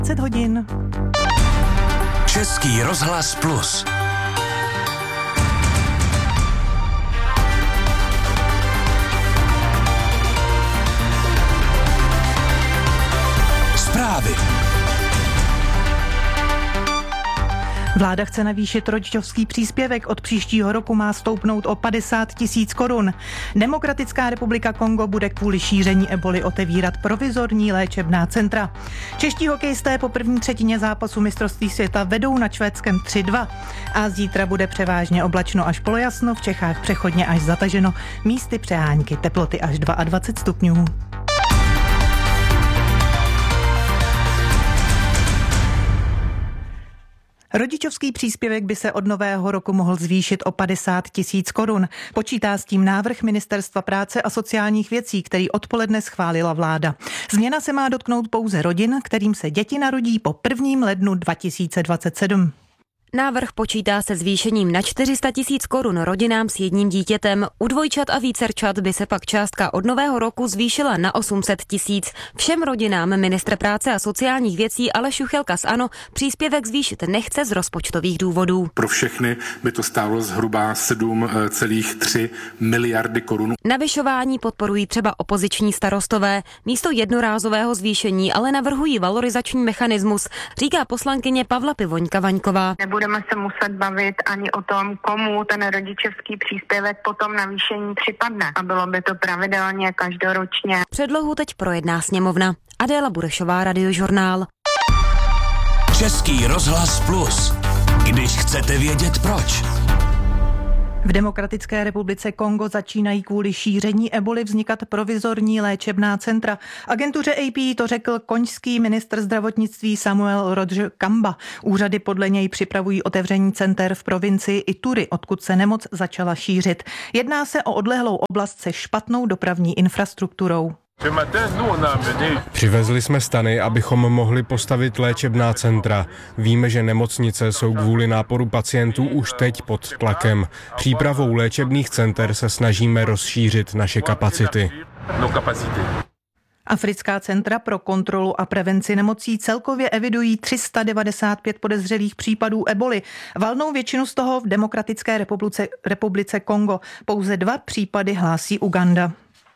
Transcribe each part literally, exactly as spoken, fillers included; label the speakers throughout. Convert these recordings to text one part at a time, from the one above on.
Speaker 1: dvacet hodin.
Speaker 2: Český rozhlas Plus. Zprávy.
Speaker 1: Vláda chce navýšit rodičovský příspěvek, od příštího roku má stoupnout o padesát tisíc korun. Demokratická republika Kongo bude kvůli šíření eboli otevírat provizorní léčebná centra. Čeští hokejisté po první třetině zápasu mistrovství světa vedou nad Švédskem tři dva. A zítra bude převážně oblačno až polojasno, v Čechách přechodně až zataženo, místy přehánky, teploty až dvacet dva stupňů. Rodičovský příspěvek by se od nového roku mohl zvýšit o padesát tisíc korun. Počítá s tím návrh Ministerstva práce a sociálních věcí, který odpoledne schválila vláda. Změna se má dotknout pouze rodin, kterým se děti narodí po prvním lednu dva tisíce dvacet sedm.
Speaker 3: Návrh počítá se zvýšením na čtyři sta tisíc korun rodinám s jedním dítětem. U dvojčat a vícerčat by se pak částka od nového roku zvýšila na osm set tisíc. Všem rodinám ministr práce a sociálních věcí Aleš Juchelka z ANO příspěvek zvýšit nechce z rozpočtových důvodů.
Speaker 4: Pro všechny by to stálo zhruba sedm celá tři miliardy korun.
Speaker 3: Navyšování podporují třeba opoziční starostové. Místo jednorázového zvýšení ale navrhují valorizační mechanismus, říká poslankyně Pavla Pivoňka-Vaňková.
Speaker 5: Nebudeme se muset bavit ani o tom, komu ten rodičovský příspěvek potom navýšení připadne. A bylo by to pravidelně každoročně.
Speaker 3: Předlohu teď projedná sněmovna. Adéla Burešová, Radiožurnál.
Speaker 2: Český rozhlas Plus. Když chcete vědět proč.
Speaker 1: V Demokratické republice Kongo začínají kvůli šíření eboli vznikat provizorní léčebná centra. Agentuře A P to řekl konžský ministr zdravotnictví Samuel Roger Kamba. Úřady podle něj připravují otevření center v provincii Ituri, odkud se nemoc začala šířit. Jedná se o odlehlou oblast se špatnou dopravní infrastrukturou.
Speaker 6: Přivezli jsme stany, abychom mohli postavit léčebná centra. Víme, že nemocnice jsou kvůli náporu pacientů už teď pod tlakem. Přípravou léčebných center se snažíme rozšířit naše kapacity.
Speaker 1: Africká centra pro kontrolu a prevenci nemocí celkově evidují tři sta devadesát pět podezřelých případů eboli. Valnou většinu z toho v Demokratické republice, republice Kongo. Pouze dva případy hlásí Uganda.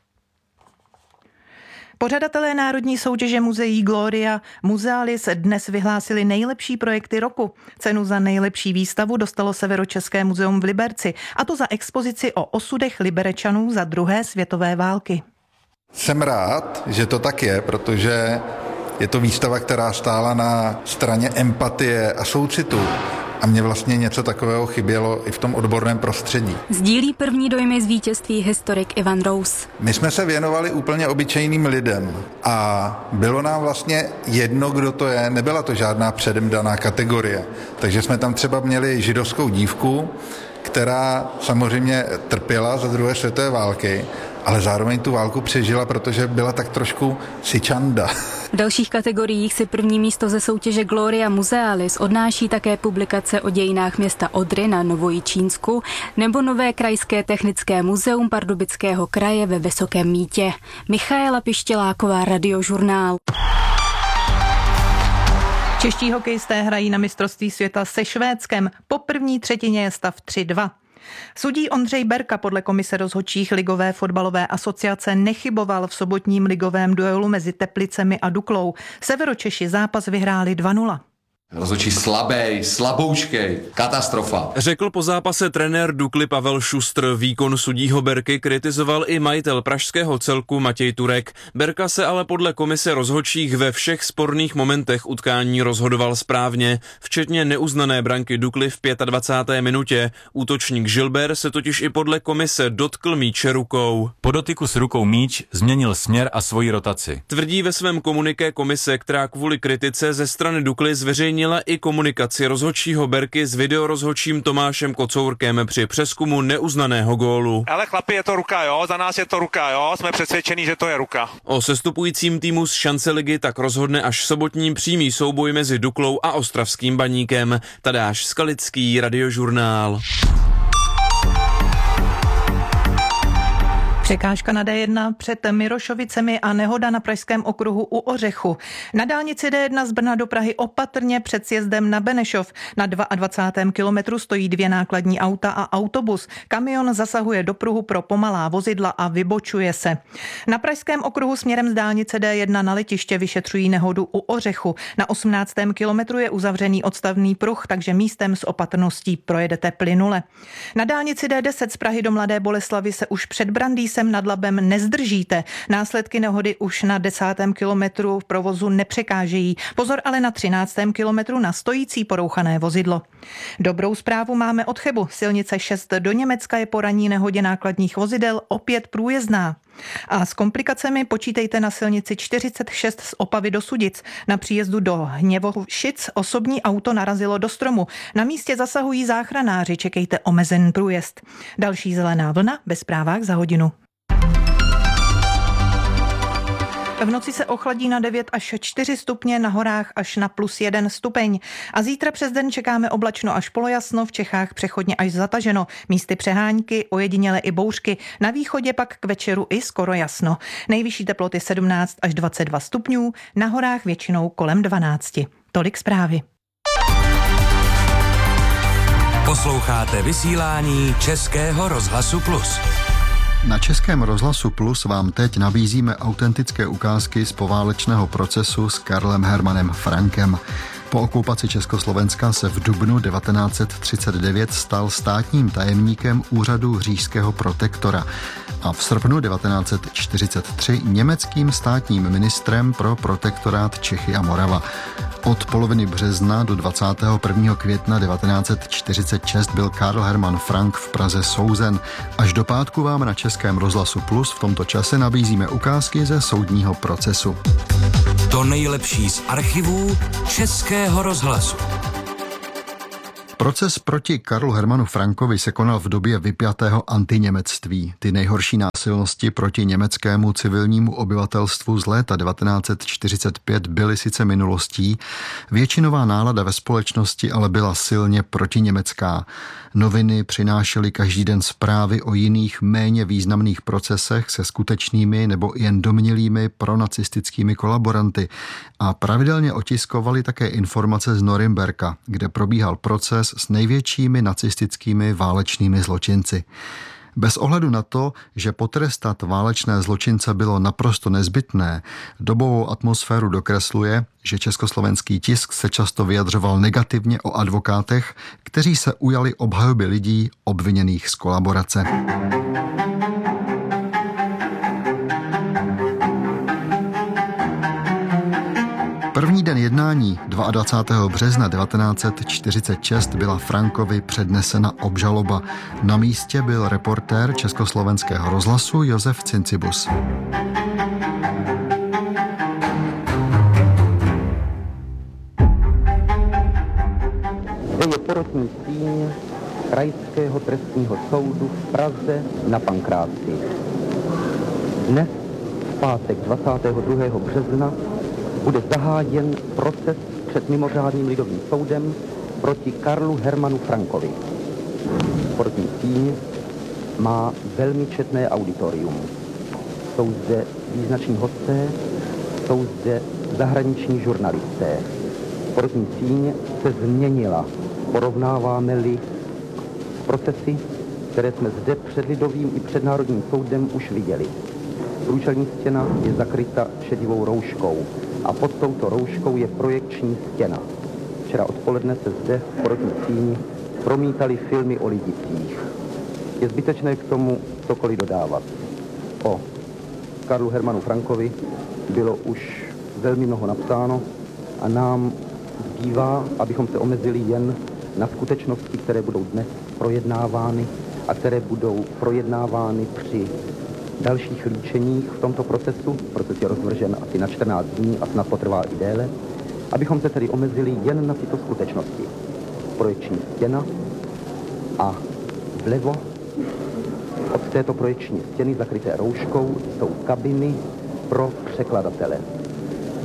Speaker 1: Pořadatelé národní soutěže muzeí Gloria Musealis dnes vyhlásili nejlepší projekty roku. Cenu za nejlepší výstavu dostalo Severočeské muzeum v Liberci, a to za expozici o osudech Liberečanů za druhé světové války.
Speaker 7: Jsem rád, že to tak je, protože je to výstava, která stála na straně empatie a soucitu. A mně vlastně něco takového chybělo i v tom odborném prostředí.
Speaker 8: Sdílí první dojmy z vítězství historik Ivan Rous.
Speaker 7: My jsme se věnovali úplně obyčejným lidem a bylo nám vlastně jedno, kdo to je, nebyla to žádná předem daná kategorie. Takže jsme tam třeba měli židovskou dívku, která samozřejmě trpěla za druhé světové války, ale zároveň tu válku přežila, protože byla tak trošku sičanda.
Speaker 8: V dalších kategoriích si první místo ze soutěže Gloria Musealis odnáší také publikace o dějinách města Odry na Novojičínsku nebo Nové krajské technické muzeum Pardubického kraje ve Vysokém Mýtě. Michaela Pištěláková, Radiožurnál.
Speaker 1: Čeští hokejisté hrají na mistrovství světa se Švédskem. Po první třetině je stav tři dva. Sudí Ondřej Berka podle komise rozhodčích Ligové fotbalové asociace nechyboval v sobotním ligovém duelu mezi Teplicemi a Duklou. Severočeši zápas vyhráli dva nula.
Speaker 9: Rozhodčí slabej, slaboučkej, katastrofa.
Speaker 10: Řekl po zápase trenér Dukly Pavel Šustr. Výkon sudího Berky kritizoval i majitel pražského celku Matěj Turek. Berka se ale podle komise rozhodčích ve všech sporných momentech utkání rozhodoval správně, včetně neuznané branky Dukly v dvacáté páté minutě. Útočník Žilber se totiž i podle komise dotkl míče rukou.
Speaker 11: Po dotyku s rukou míč změnil směr a svoji rotaci.
Speaker 10: Tvrdí ve svém komuniké komise, která kvůli kritice ze strany Dukly zveřejnila i komunikaci rozhodčího Berky s videorozhodčím Tomášem Kocourkem při přezkumu neuznaného gólu.
Speaker 12: Ale chlapi, je to ruka, jo, za nás je to ruka, jo, jsme přesvědčení, že to je ruka.
Speaker 10: O sestupujícím týmu z šance ligy tak rozhodne až sobotní přímý souboj mezi Duklou a Ostravským Baníkem. Tadáš Skalický, Radiožurnál.
Speaker 1: Překážka na dé jedna před Mirošovicemi a nehoda na pražském okruhu u Ořechu. Na dálnici dé jedna z Brna do Prahy opatrně před sjezdem na Benešov. Na dvacátém druhém kilometru stojí dvě nákladní auta a autobus. Kamion zasahuje do pruhu pro pomalá vozidla a vybočuje se. Na pražském okruhu směrem z dálnice dé jedna na letiště vyšetřují nehodu u Ořechu. Na osmnáctém kilometru je uzavřený odstavný pruh, takže místem s opatrností projedete plynule. Na dálnici dé deset z Prahy do Mladé Boleslavi se už před Brandýsem nad Labem nezdržíte. Následky nehody už na desátém kilometru v provozu nepřekážejí. Pozor ale na třináctém kilometru na stojící porouchané vozidlo. Dobrou zprávu máme od Chebu. Silnice šest do Německa je po ranní nehodě nákladních vozidel opět průjezdná. A s komplikacemi počítejte na silnici čtyřicet šest z Opavy do Sudic. Na příjezdu do Hněvošic osobní auto narazilo do stromu. Na místě zasahují záchranáři, čekejte omezený průjezd. Další zelená vlna ve zprávách za hodinu. V noci se ochladí na devět až čtyři stupně, na horách až na plus jeden stupeň. A zítra přes den čekáme oblačno až polojasno, v Čechách přechodně až zataženo. Místy přehánky, ojediněle i bouřky. Na východě pak k večeru i skoro jasno. Nejvyšší teploty sedmnáct až dvacet dva stupňů, na horách většinou kolem dvanáct. Tolik zprávy.
Speaker 2: Posloucháte vysílání Českého rozhlasu Plus.
Speaker 13: Na Českém rozhlasu Plus vám teď nabízíme autentické ukázky z poválečného procesu s Karlem Hermanem Frankem. Po okupaci Československa se v dubnu devatenáct set třicet devět stal státním tajemníkem úřadu říšského protektora a v srpnu devatenáct set čtyřicet tři německým státním ministrem pro protektorát Čechy a Morava. Od poloviny března do dvacátého prvního května devatenáct set čtyřicet šest byl Karl Hermann Frank v Praze souzen. Až do pátku vám na Českém rozhlasu Plus v tomto čase nabízíme ukázky ze soudního procesu.
Speaker 2: To nejlepší z archivů Českého rozhlasu.
Speaker 13: Proces proti Karlu Hermannu Frankovi se konal v době vypjatého antiněmectví. Ty nejhorší násilnosti proti německému civilnímu obyvatelstvu z léta devatenáct set čtyřicet pět byly sice minulostí, většinová nálada ve společnosti ale byla silně protiněmecká. Noviny přinášely každý den zprávy o jiných méně významných procesech se skutečnými nebo jen domnělými pronacistickými kolaboranty a pravidelně otiskovali také informace z Norimberka, kde probíhal proces s největšími nacistickými válečnými zločinci. Bez ohledu na to, že potrestat válečné zločince bylo naprosto nezbytné, dobovou atmosféru dokresluje, že československý tisk se často vyjadřoval negativně o advokátech, kteří se ujali obhajoby lidí obviněných z kolaborace. První den jednání dvacátého druhého března devatenáct set čtyřicet šest byla Frankovi přednesena obžaloba. Na místě byl reportér Československého rozhlasu Josef Cincibus.
Speaker 14: Zde je porotní síň Krajského trestního soudu v Praze na Pankráci. Dnes, v pátek dvacátého druhého března, bude zahájen proces před mimořádným lidovým soudem proti Karlu Hermannu Frankovi. Porotní síň má velmi četné auditorium. Jsou zde význační hosté, jsou zde zahraniční žurnalisté. Porotní síň se změnila. Porovnáváme-li procesy, které jsme zde před lidovým i před národním soudem už viděli. Průčelní stěna je zakryta šedivou rouškou a pod touto rouškou je projekční stěna. Včera odpoledne se zde v porotní síni promítaly filmy o lidicích. Je zbytečné k tomu cokoliv dodávat. O Karlu Hermannu Frankovi bylo už velmi mnoho napsáno a nám zbývá, abychom se omezili jen na skutečnosti, které budou dnes projednávány a které budou projednávány při dalších líčeních v tomto procesu. Proces je rozvržen asi na čtrnáct dní a snad potrvá i déle. Abychom se tedy omezili jen na tyto skutečnosti. Projekční stěna a vlevo od této projekční stěny zakryté rouškou jsou kabiny pro překladatele.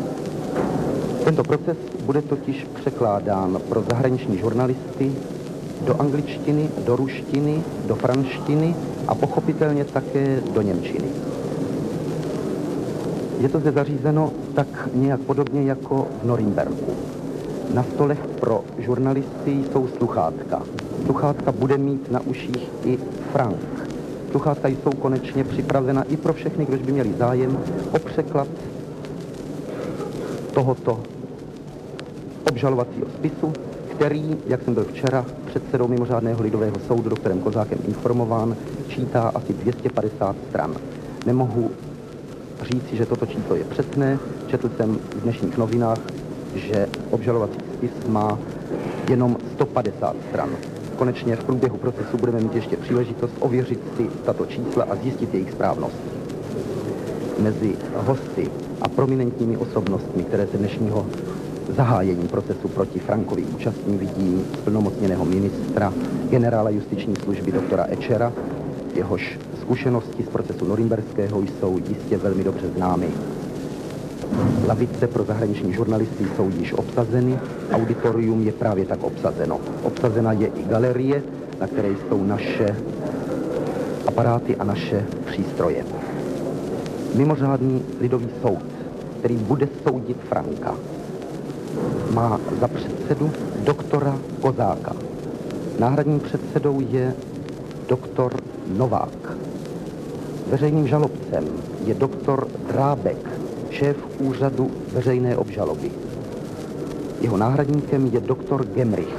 Speaker 14: Tento proces bude totiž překládán pro zahraniční žurnalisty do angličtiny, do ruštiny, do franštiny a pochopitelně také do němčiny. Je to zde zařízeno tak nějak podobně jako v Norimberku. Na stolech pro žurnalisty jsou sluchátka. Sluchátka bude mít na uších i Frank. Sluchátka jsou konečně připravena i pro všechny, kdož by měli zájem o překlad tohoto obžalovacího spisu, který, jak jsem byl včera předsedou mimořádného lidového soudu doktorem Kozákem informován, čítá asi dvě stě padesát stran. Nemohu říci, že toto číslo je přesné. Četl jsem v dnešních novinách, že obžalovací spis má jenom sto padesát stran. Konečně v průběhu procesu budeme mít ještě příležitost ověřit si tato čísla a zjistit jejich správnost. Mezi hosty a prominentními osobnostmi, které se dnešního zahájení procesu proti Frankovi účastní, vidím splnomocněného ministra, generála justiční služby doktora Ečera, jehož zkušenosti z procesu norimberského jsou jistě velmi dobře známy. Lavice pro zahraniční žurnalisty jsou již obsazeny, auditorium je právě tak obsazeno. Obsazena je i galerie, na které jsou naše aparáty a naše přístroje. Mimořádný lidový soud, který bude soudit Franka, má za předsedu doktora Kozáka. Náhradním předsedou je doktor Novák. Veřejným žalobcem je doktor Drábek, šéf úřadu veřejné obžaloby. Jeho náhradníkem je doktor Gemrich.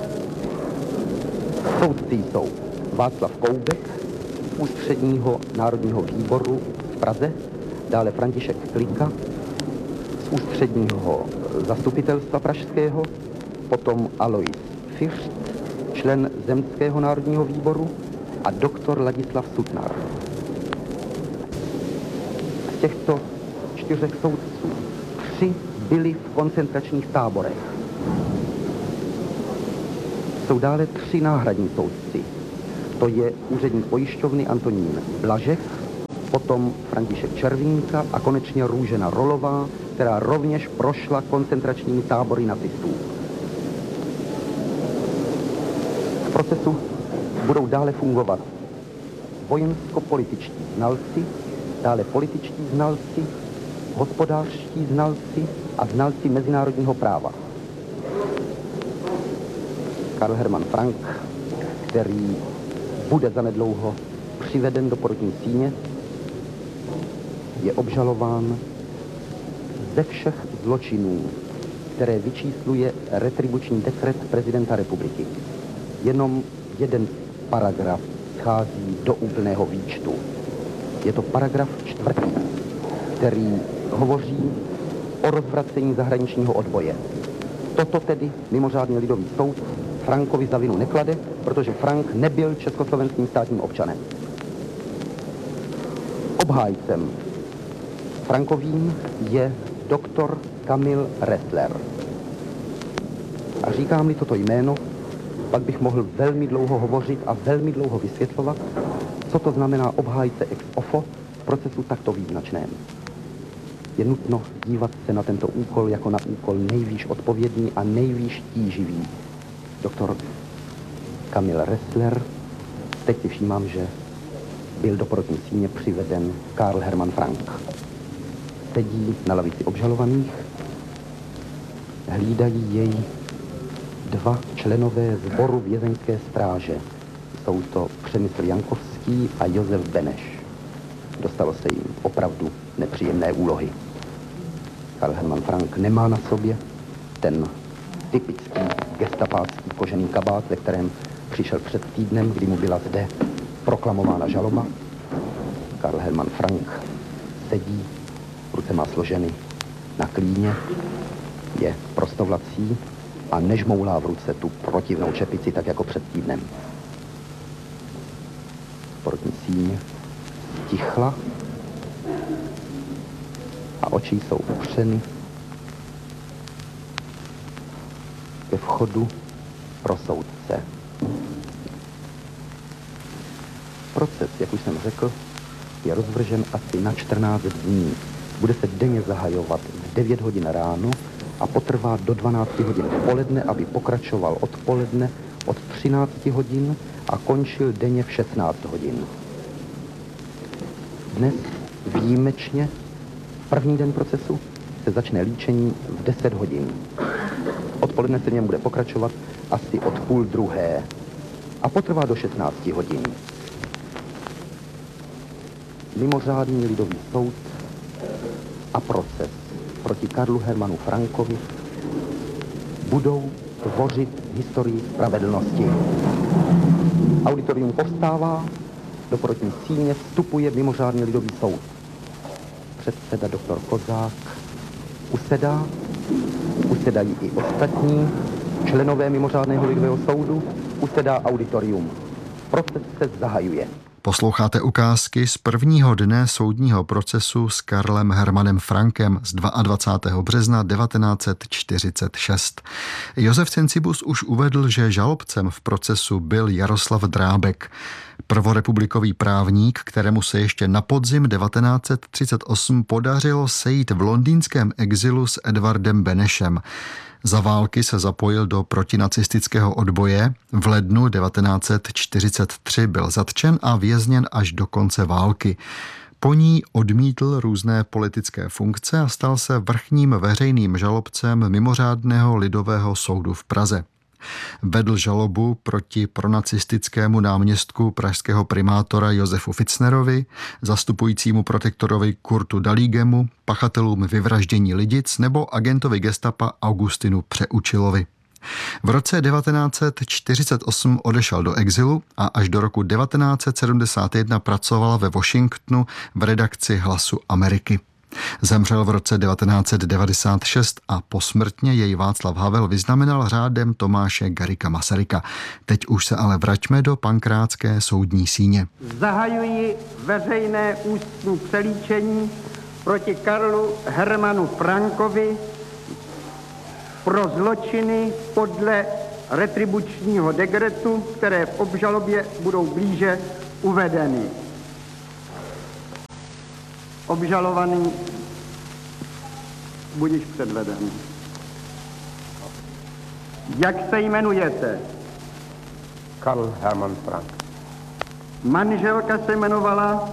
Speaker 14: Soudci jsou Václav Koubek z Ústředního národního výboru v Praze, dále František Klika z Ústředního zastupitelstva pražského, potom Alois Fiřt, člen Zemského národního výboru, a doktor Ladislav Sutnar. Z těchto čtyřech soudců tři byli v koncentračních táborech. Jsou dále tři náhradní soudci. To je úředník pojišťovny Antonín Blažek, potom František Červínka a konečně Růžena Rolová, která rovněž prošla koncentračními tábory nacistů. V procesu budou dále fungovat vojensko-političtí znalci, dále političtí znalci, hospodářští znalci a znalci mezinárodního práva. Karl Hermann Frank, který bude zanedlouho přiveden do porotní síně, je obžalován ze všech zločinů, které vyčísluje retribuční dekret prezidenta republiky. Jenom jeden paragraf schází do úplného výčtu. Je to paragraf čtvrtý, který hovoří o rozvracení zahraničního odboje. Toto tedy mimořádný lidový soud Frankovi za vinu neklade, protože Frank nebyl československým státním občanem. Obhájcem Frankovým je doktor Kamil Ressler. A říkám-li toto jméno, pak bych mohl velmi dlouho hovořit a velmi dlouho vysvětlovat, co to znamená obhájce ex ofo v procesu takto význačném. Je nutno dívat se na tento úkol jako na úkol nejvýš odpovědný a nejvýš tíživý. Doktor Kamil Ressler, teď si všímám, že byl do porotní síně přiveden Karl Hermann Frank. Sedí na lavici obžalovaných, hlídají jej dva členové sboru vězeňské stráže. Jsou to Přemysl Jankovský a Josef Beneš. Dostalo se jim opravdu nepříjemné úlohy. Karl Hermann Frank nemá na sobě ten typický gestapácký kožený kabát, ve kterém přišel před týdnem, kdy mu byla zde proklamována žaloba. Karl Hermann Frank sedí, ruce má složeny na klíně, je prostovlací a nežmoulá v ruce tu protivnou čepici, tak jako před týdnem. Porotní síň stichla a oči jsou upřeny ke vchodu pro soudce. Proces, jak už jsem řekl, je rozvržen asi na čtrnáct dní. Bude se denně zahajovat v devět hodin ráno a potrvá do dvanácti hodin v poledne, aby pokračoval odpoledne od třinácti hodin a končil denně v šestnáct hodin. Dnes výjimečně, první den procesu, se začne líčení v deset hodin. Odpoledne se v něm bude pokračovat asi od půl druhé a potrvá do šestnácti hodin. Mimořádný lidový soud a proces proti Karlu Hermanu Frankovi budou tvořit historii spravedlnosti. Auditorium povstává, do porotní síně vstupuje mimořádný lidový soud. Předseda doktor Kozák usedá, usedají i ostatní členové mimořádného lidového soudu, usedá auditorium. Proces se zahajuje.
Speaker 13: Posloucháte ukázky z prvního dne soudního procesu s Karlem Hermanem Frankem z dvacátého druhého března devatenáct set čtyřicet šest. Josef Cencibus už uvedl, že žalobcem v procesu byl Jaroslav Drábek, prvorepublikový právník, kterému se ještě na podzim devatenáct set třicet osm podařilo sejít v londýnském exilu s Edvardem Benešem. Za války se zapojil do protinacistického odboje, v lednu devatenáct set čtyřicet tři byl zatčen a vězněn až do konce války. Po ní odmítl různé politické funkce a stal se vrchním veřejným žalobcem mimořádného lidového soudu v Praze. Vedl žalobu proti pronacistickému náměstku pražského primátora Josefu Fitznerovi, zastupujícímu protektorovi Kurtu Dalígemu, pachatelům vyvraždění Lidic nebo agentovi gestapa Augustinu Přeučilovi. V roce devatenáct set čtyřicet osm odešel do exilu a až do roku devatenáct set sedmdesát jedna pracoval ve Washingtonu v redakci Hlasu Ameriky. Zemřel v roce devatenáct set devadesát šest a posmrtně jej Václav Havel vyznamenal řádem Tomáše Garrigua Masaryka. Teď už se ale vraťme do pankrátské soudní síně.
Speaker 15: Zahajuji veřejné ústní přelíčení proti Karlu Hermanu Frankovi pro zločiny podle retribučního dekretu, které v obžalobě budou blíže uvedeny. Obžalovaný budiž předveden. Jak se jmenujete?
Speaker 16: Karl Hermann Frank.
Speaker 15: Manželka se jmenovala?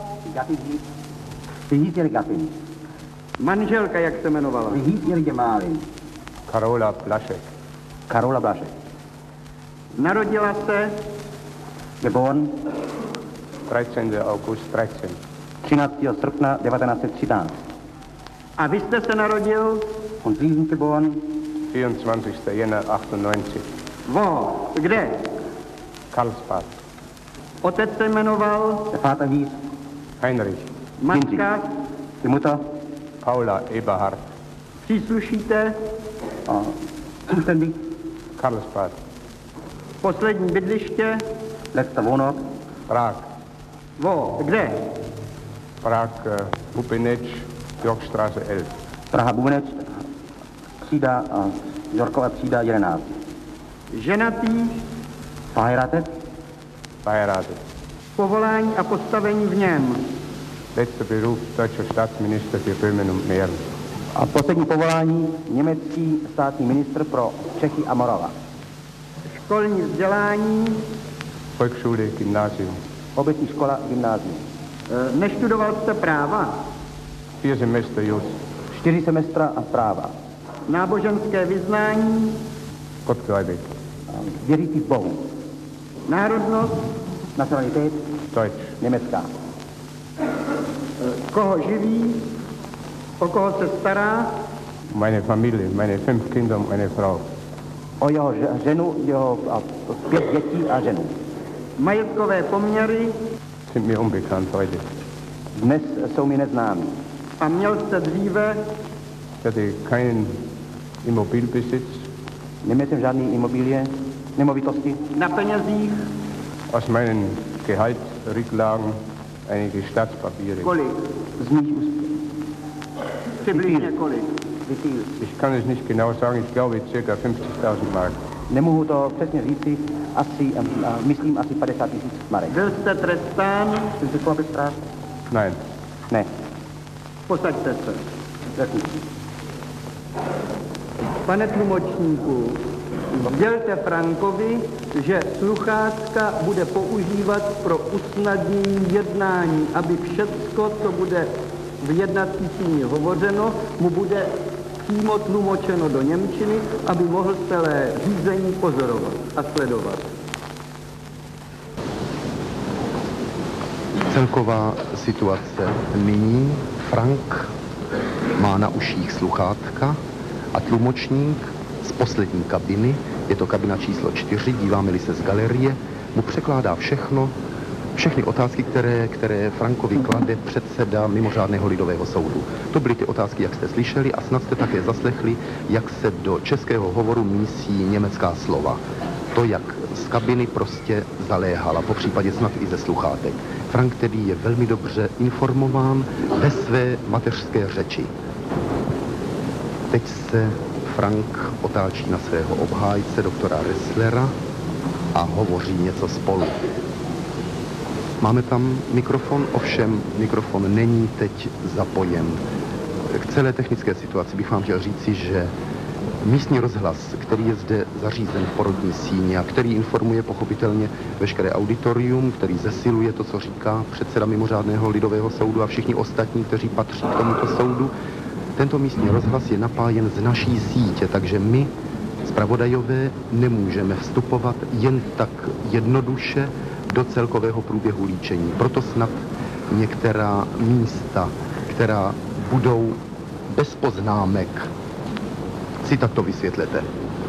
Speaker 16: Gattin.
Speaker 15: Manželka jak se jmenovala?
Speaker 16: Karola Blaschek.
Speaker 14: Karola Blaschek.
Speaker 15: Narodila se?
Speaker 14: Geboren
Speaker 16: dreizehnten August dreizehn.
Speaker 14: třináctého srpna devatenáct set třináct.
Speaker 15: A vy jste se narodil?
Speaker 14: Und Sie sind geboren?
Speaker 16: vierundzwanzigsten Jänner achtundneunzig.
Speaker 15: Wo? Kde?
Speaker 16: Karlsbad.
Speaker 15: Otec se jmenoval?
Speaker 14: Der Vater hieß
Speaker 16: Heinrich.
Speaker 15: Matka?
Speaker 14: Die Mutter?
Speaker 16: Paula Eberhard.
Speaker 15: Příslušíte?
Speaker 14: Uh, zuständig?
Speaker 16: Karlsbad.
Speaker 15: Poslední bydliště?
Speaker 14: Letzter Wohnort?
Speaker 16: Prag.
Speaker 15: Wo? Kde?
Speaker 16: Prag, uh, Bubinec, Yorkstraße elf.
Speaker 14: Praha Bubinec, třída, uh, Yorkova třída jedenáct.
Speaker 15: Ženatý?
Speaker 14: Verheiratet?
Speaker 16: Verheiratet.
Speaker 15: Povolání a postavení v něm?
Speaker 16: Letzter Beruf, deutscher Staatsminister für Böhmen und Mähren.
Speaker 14: A poslední povolání německý státní ministr pro Čechy a Morava.
Speaker 15: Školní vzdělání?
Speaker 16: Volksschule, Gymnasium.
Speaker 14: Obecní škola, gymnázium.
Speaker 15: E, neštudoval jste práva?
Speaker 16: Vier Semester Jus.
Speaker 14: Čtyři semestra a práva.
Speaker 15: Náboženské vyznání?
Speaker 16: Gottgläubig.
Speaker 14: Věřící v Bohu.
Speaker 15: Národnost?
Speaker 14: Nacionalität?
Speaker 16: Deutsch.
Speaker 14: Německá.
Speaker 15: E, koho živí? O koho se stará?
Speaker 16: Meine Familie, meine fünf Kinder und meine Frau.
Speaker 14: O jeho ženu, jeho a, pět dětí a ženu.
Speaker 15: Majetkové poměry?
Speaker 16: Sind mir unbekannt heute.
Speaker 14: Dnes jsou mi neznámí.
Speaker 15: A měl jste dříve?
Speaker 16: Ich hatte keinen Immobilbesitz.
Speaker 14: Neměl jsem žádný imobilie, nemovitosti.
Speaker 15: Na penězích?
Speaker 16: Aus meinen Gehaltsrücklagen einige Staatspapiere.
Speaker 15: Kolik?
Speaker 14: Z nich
Speaker 15: přibližně kolik?
Speaker 16: Ich kann es nicht genau sagen, ich glaube circa fünfzigtausend Mark.
Speaker 14: Nemohu to přesně říci, asi, myslím asi padesát tisíc marek.
Speaker 15: Byl jste trestán?
Speaker 14: Byl jste bestraft?
Speaker 16: Nein.
Speaker 14: Ne.
Speaker 15: Posaďte se.
Speaker 14: Děkuji.
Speaker 15: Pane tlumočníku, Sdělte Frankovi, že sluchátka bude používat pro usnadnění jednání, aby všecko, co bude v jednací síni hovořeno, mu bude přímo tlumočeno do němčiny, aby mohl celé řízení pozorovat a sledovat.
Speaker 14: Celková situace nyní. Frank má na uších sluchátka a tlumočník z poslední kabiny, je to kabina číslo čtyři, díváme-li se z galerie, mu překládá všechno, všechny otázky, které, které Frankovi klade předseda mimořádného lidového soudu. To byly ty otázky, jak jste slyšeli, a snad jste také zaslechli, jak se do českého hovoru mísí německá slova. To, jak z kabiny prostě zaléhala, po případě snad i ze sluchátek. Frank tedy je velmi dobře informován ve své mateřské řeči. Teď se Frank otáčí na svého obhájce, doktora Resslera, a hovoří něco spolu. Máme tam mikrofon, ovšem mikrofon není teď zapojen. K celé technické situaci bych vám chtěl říci, že místní rozhlas, který je zde zařízen v porodní síni a který informuje pochopitelně veškeré auditorium, který zesiluje to, co říká předseda mimořádného lidového soudu a všichni ostatní, kteří patří k tomuto soudu, tento místní rozhlas je napájen z naší sítě, takže my, zpravodajové, nemůžeme vstupovat jen tak jednoduše do celkového průběhu líčení. Proto snad některá místa, která budou bez poznámek, si takto vysvětlete.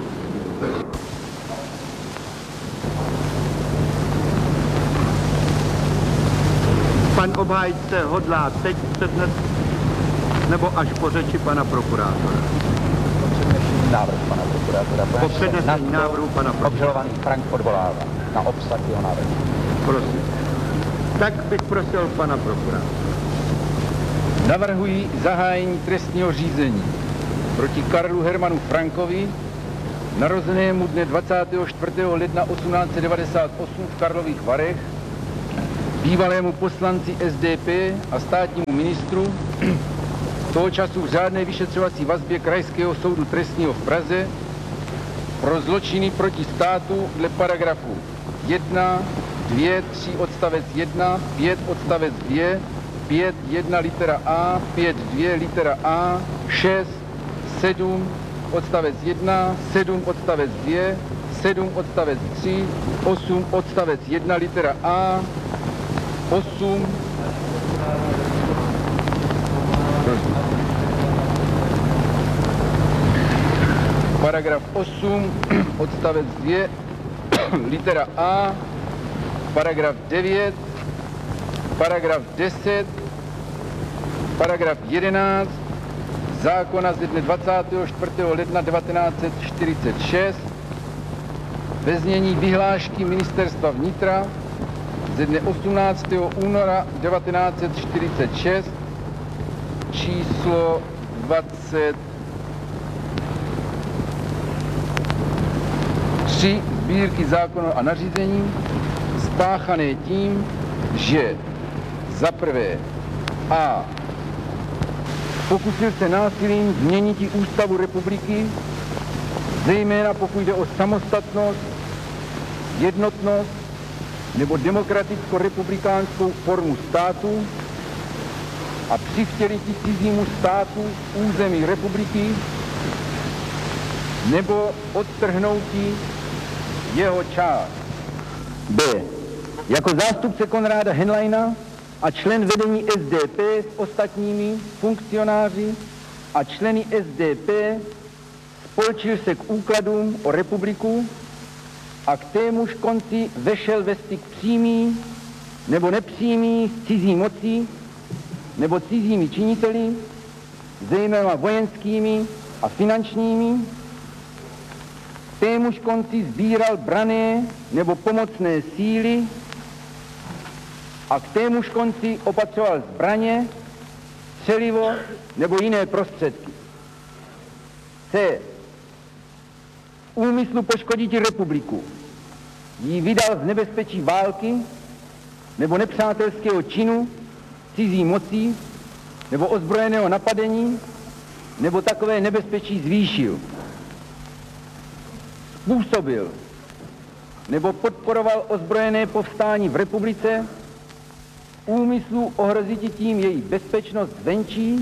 Speaker 15: Pan obhájce hodlá teď přednést nebo až po řeči pana prokurátora?
Speaker 17: Návrh pana prokurátora.
Speaker 15: Po přednesení návrhu pana prokurátora.
Speaker 17: Obžalovaný Frank odvolává na obsah jeho návrhu.
Speaker 15: Prosím. Tak bych prosil pana prokurátora.
Speaker 18: Navrhuji zahájení trestního řízení proti Karlu Hermanu Frankovi, narozenému dne dvacátého čtvrtého ledna osmnáct set devadesát osm v Karlových Varech, bývalému poslanci S D P a státnímu ministru, toho času v řádné vyšetřovací vazbě Krajského soudu trestního v Praze pro zločiny proti státu dle paragrafu jedna, dva, tři odstavec jedna, pět odstavec dva, pět, jedna litera A, pět, dva litera A, šest, sedm odstavec jedna, sedm odstavec dva, sedm odstavec tři, osm odstavec jedna litera A, osm, paragraf osm, odstavec dva, litera A, paragraf devět, paragraf deset, paragraf jedenáct, zákona ze dne dvacátého čtvrtého ledna devatenáct set čtyřicet šest, ve znění vyhlášky Ministerstva vnitra ze dne osmnáctého února devatenáct set čtyřicet šest, číslo dvacet tři sbírky zákonů a nařízení, spáchané tím, že za prvé a. pokusil se násilím změnit ústavu republiky, zejména pokud jde o samostatnost, jednotnost nebo demokraticko-republikánskou formu státu a přivtělití cizímu státu území republiky nebo odtrhnutí jeho část. B. Jako zástupce Konráda Henleina a člen vedení S D P s ostatními funkcionáři a členy S D P spolčil se k úkladům o republiku a k témuž konci vešel ve styk přímý nebo nepřímý s cizí mocí nebo cizími činiteli, zejména vojenskými a finančními. K témuž konci sbíral branné nebo pomocné síly a k témuž konci opatřoval zbraně, střelivo nebo jiné prostředky. C. V úmyslu poškodit republiku jí vydal z nebezpečí války nebo nepřátelského činu cizí mocí nebo ozbrojeného napadení nebo takové nebezpečí zvýšil. způsobil nebo podporoval ozbrojené povstání v republice v úmyslu ohrozit tím její bezpečnost zvenčí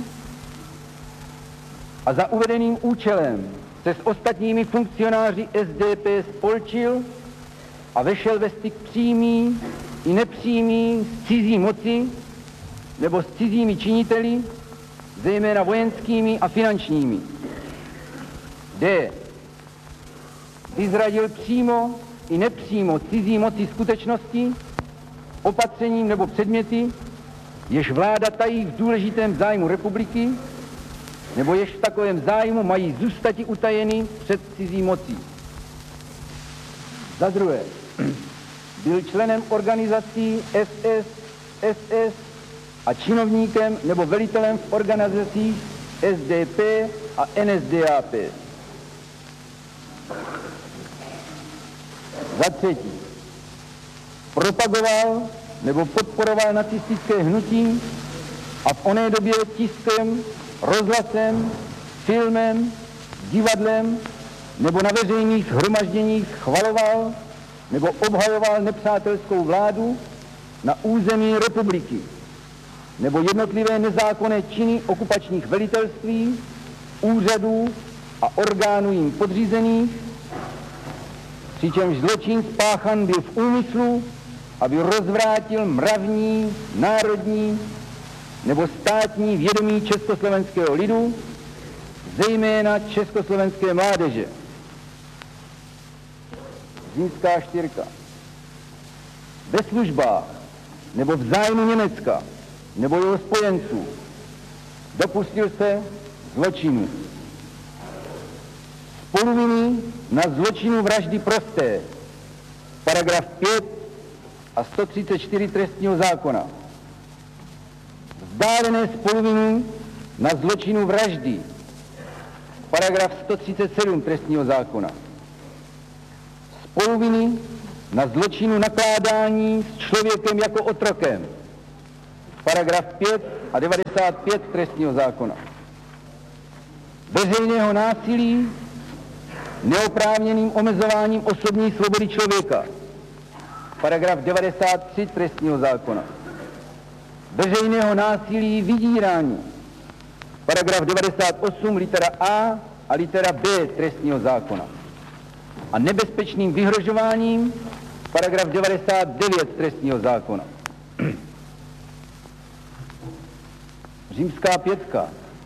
Speaker 18: a za uvedeným účelem se s ostatními funkcionáři S D P spolčil a vešel ve styk přímý i nepřímý s cizí moci nebo s cizími činiteli, zejména vojenskými a finančními. D. Vyzradil přímo i nepřímo cizí moci skutečnosti, opatřením nebo předměty, jež vláda tají v důležitém zájmu republiky, nebo jež v takovém zájmu mají zůstati utajeny před cizí mocí. Za druhé, byl členem organizací S S, S S a činovníkem nebo velitelem v organizacích S D P a N S D A P. Za třetí, propagoval nebo podporoval nacistické hnutí a v oné době tiskem, rozhlasem, filmem, divadlem nebo na veřejných shromažděních chvaloval nebo obhajoval nepřátelskou vládu na území republiky nebo jednotlivé nezákonné činy okupačních velitelství, úřadů a orgánů jim podřízených, přičemž zločin spáchan byl v úmyslu, aby rozvrátil mravní, národní nebo státní vědomí československého lidu, zejména československé mládeže. Římská čtyřka. Ve službách nebo v zájmu Německa nebo jeho spojenců dopustil se zločinu. Spoluviny na zločinu vraždy prosté, paragraf pět a sto třicet čtyři trestního zákona. Vzdálené spoluviny na zločinu vraždy, paragraf sto třicet sedm trestního zákona. Spoluviny na zločinu nakládání s člověkem jako otrokem, paragraf pět a devadesát pět trestního zákona. Veřejného násilí neoprávněným omezováním osobní svobody člověka, paragraf devadesát tři trestního zákona. Veřejného násilí vydírání, paragraf devadesát osm litera A a litera B trestního zákona. A nebezpečným vyhrožováním, paragraf devadesát devět trestního zákona. Římská pětka.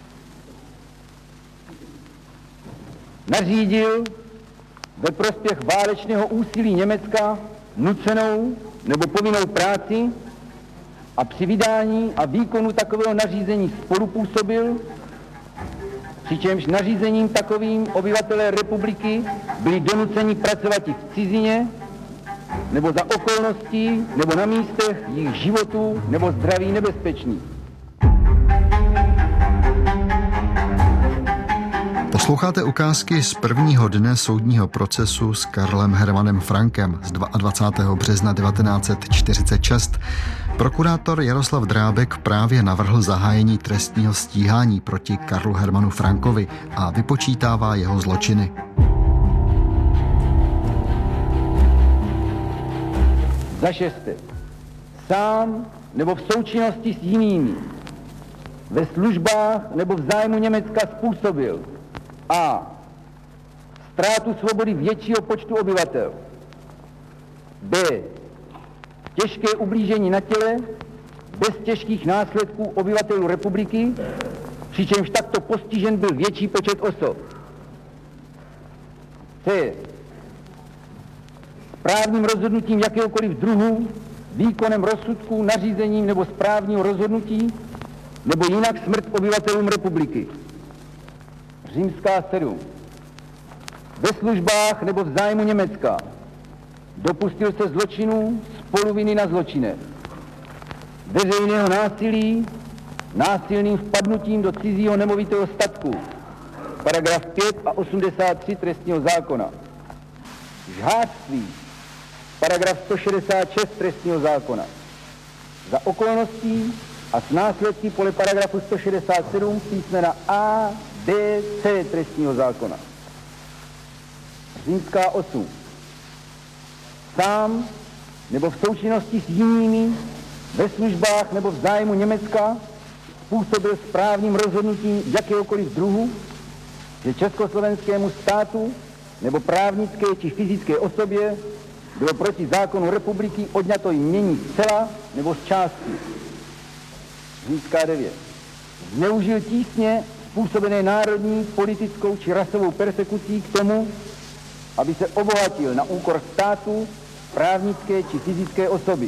Speaker 18: Nařídil ve prospěch válečného úsilí Německa nucenou nebo povinnou práci a při vydání a výkonu takového nařízení spolupůsobil, přičemž nařízením takovým obyvatelé republiky byli donuceni pracovat i v cizině nebo za okolností nebo na místech jejich životů nebo zdraví nebezpečných.
Speaker 13: Posloucháte ukázky z prvního dne soudního procesu s Karlem Hermanem Frankem z dvacátého druhého března devatenáct set čtyřicet šest. Prokurátor Jaroslav Drábek právě navrhl zahájení trestního stíhání proti Karlu Hermanu Frankovi a vypočítává jeho zločiny.
Speaker 18: Za šesté. Sám nebo v součinnosti s jinými ve službách nebo v zájmu Německa způsobil a. Ztrátu svobody většího počtu obyvatel. B. Těžké ublížení na těle bez těžkých následků obyvatelů republiky, přičemž takto postižen byl větší počet osob. C. Správním rozhodnutím jakéhokoliv druhu, výkonem rozsudku, nařízením nebo správního rozhodnutí, nebo jinak smrt obyvatelům republiky. Římská sedm. Ve službách nebo v zájmu Německa dopustil se zločinů spoluviny na zločinech, veřejného násilí, násilným vpadnutím do cizího nemovitého statku, paragraf pět a osmdesát tři trestního zákona, žhářství, paragraf sto šedesát šest trestního zákona, za okolností a s následky podle paragrafu sto šedesát sedm písmena A, D, C trestního zákona. Římská osm. Sám nebo v součinnosti s jinými ve službách nebo v zájmu Německa způsobil správným rozhodnutím jakéhokoliv druhu, že československému státu nebo právnické či fyzické osobě bylo proti zákonu republiky odňato jmění zcela nebo z části. Římská devět. Zneužil tísně způsobené národní, politickou či rasovou persekucí k tomu, aby se obohatil na úkor státu, právnické či fyzické osoby.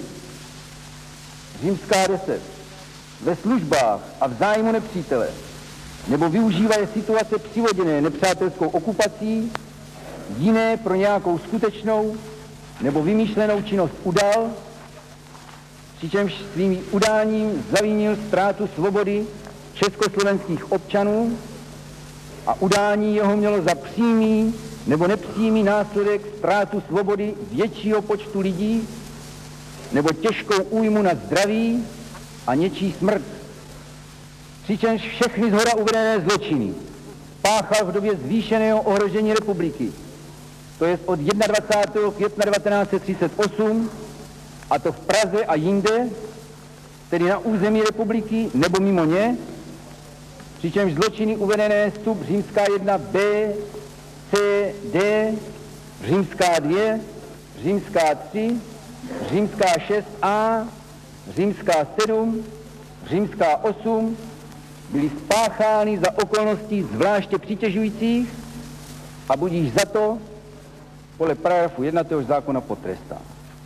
Speaker 18: Římská deset. Ve službách a v zájmu nepřítele nebo využívaje situace přivoděné nepřátelskou okupací, jiné pro nějakou skutečnou nebo vymýšlenou činnost udal, přičemž svým udáním zavínil ztrátu svobody československých občanů a udání jeho mělo za přímý nebo nepřímý následek ztrátu svobody většího počtu lidí nebo těžkou újmu na zdraví a něčí smrt. Přičemž všechny zhora uvedené zločiny páchal v době zvýšeného ohrožení republiky, to je od dvacátého prvního května devatenáct set třicet osm, a to v Praze a jinde, tedy na území republiky nebo mimo ně, přičemž zločiny uvedené vstup římská jedna B, C, D, římská dvě, římská tři, římská šest A, římská sedm, římská osm byly spáchány za okolností zvláště přitěžujících a budíž za to podle paragrafu jedna téhož zákona potrestán.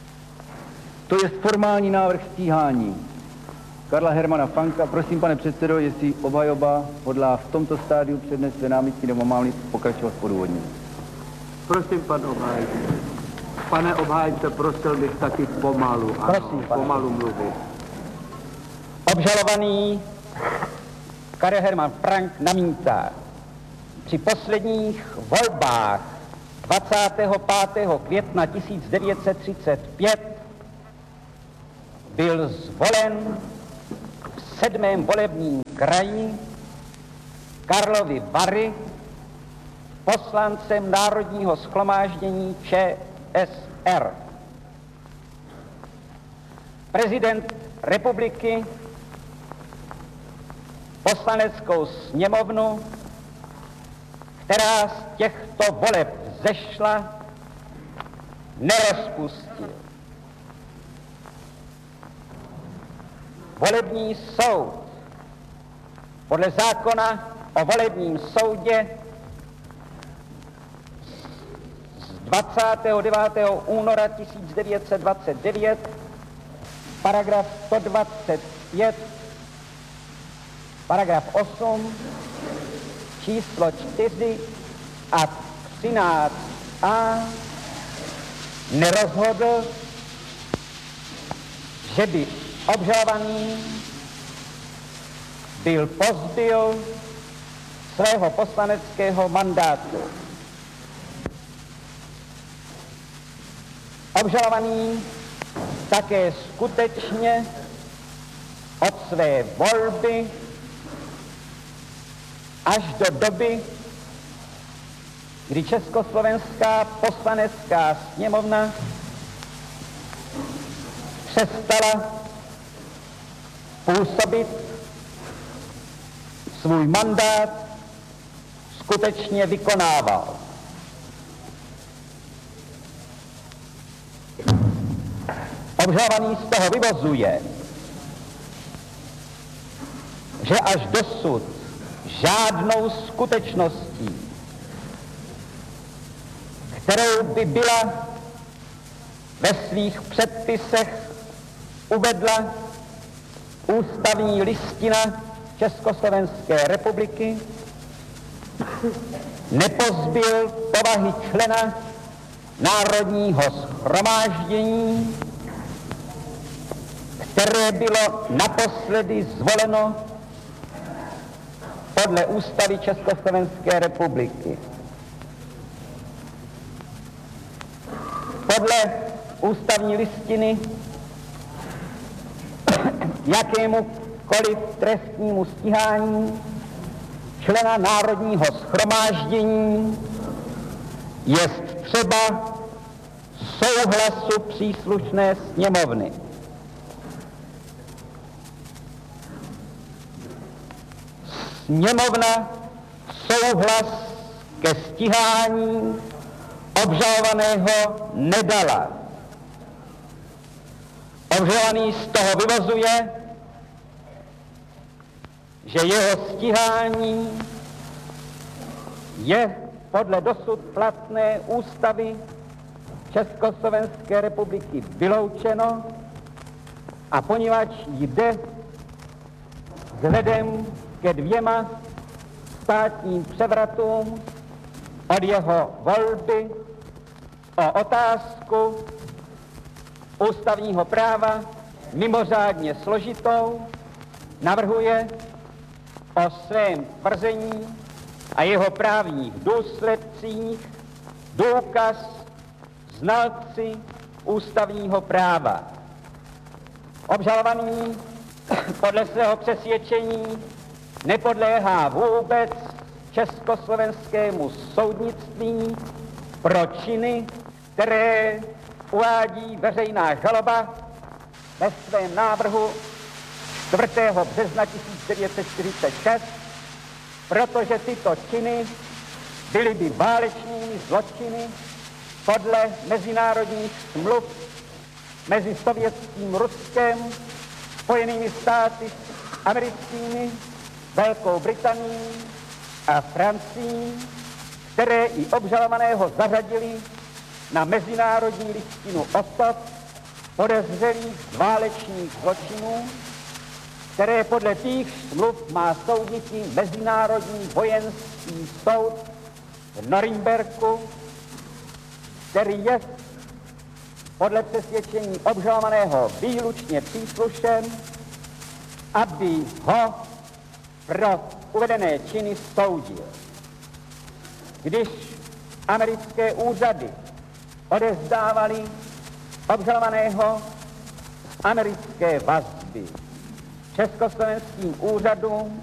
Speaker 18: To je formální návrh stíhání Karla Hermana Franka. Prosím, pane předsedo, jestli obhajoba hodlá v tomto stádiu přednést své námitky nebo mám pokračovat v odůvodnění.
Speaker 15: Prosím, pan obhájce. Pane obhájce, prosil bych taky pomalu. Ano, prosím, pomalu mluvit.
Speaker 17: Obžalovaný Karel Herman Frank namítá. Při posledních volbách dvacátého pátého května tisíc devět set třicet pět byl zvolen v sedmém volebním kraji Karlovy Vary poslancem Národního shromáždění Č S R. Prezident republiky poslaneckou sněmovnu, která z těchto voleb zešla, nerozpustil. Volební soud podle zákona o volebním soudě z dvacátého devátého února tisíc devět set dvacet devět, paragraf sto dvacet pět, paragraf osm, číslo čtyři a třináct a nerozhodl, že by obžalovaný byl pozbyl svého poslaneckého mandátu. Obžalovaný také skutečně od své volby až do doby, kdy Československá poslanecká sněmovna přestala působit, svůj mandát skutečně vykonával. Obžalovaný z toho vyvozuje, že až dosud žádnou skutečností, kterou by byla ve svých předpisech uvedla ústavní listina Československé republiky, nepozbyl povahy člena Národního shromáždění, které bylo naposledy zvoleno podle ústavy Československé republiky. Podle ústavní listiny jakémukoliv trestnímu stíhání člena Národního shromáždění jest třeba souhlasu příslušné sněmovny. Sněmovna souhlas ke stíhání obžalovaného nedala. Obžalovaný z toho vyvozuje, že jeho stíhání je podle dosud platné ústavy Československé republiky vyloučeno a poněvadž jde vzhledem ke dvěma státním převratům od jeho volby o otázku ústavního práva mimořádně složitou, navrhuje o svém tvrzení a jeho právních důsledcích důkaz znalci ústavního práva. Obžalovaný podle svého přesvědčení nepodléhá vůbec československému soudnictví pro činy, které uvádí veřejná žaloba ve svém návrhu čtvrtého března tisíc devět set čtyřicet šest, protože tyto činy byly by válečnými zločiny podle mezinárodních smluv mezi sovětským Ruskem, Spojenými státy americkými, Velkou Británií a Francií, které i obžalovaného zařadili na mezinárodní listinu osob podezřelých z válečných zločinů, které podle těch smluv má soudit Mezinárodní vojenský soud v Norimberku, který je podle přesvědčení obžalovaného výlučně příslušen, aby ho pro uvedené činy soudil. Když americké úřady odevzdávali obžalovaného z americké vazby československým úřadům